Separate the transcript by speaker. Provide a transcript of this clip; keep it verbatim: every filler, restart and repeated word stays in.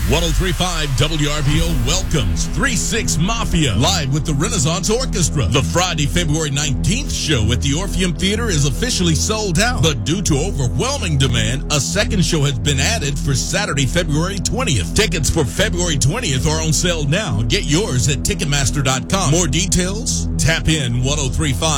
Speaker 1: ten thirty-five W R B O welcomes three six Mafia live with the Renaissance Orchestra. The Friday, February nineteenth show at the Orpheum Theater is officially sold out, but due to overwhelming demand, a second show has been added for Saturday, February twentieth. Tickets for February twentieth are on sale now. Get yours at Ticketmaster dot com. More details? Tap in ten thirty-five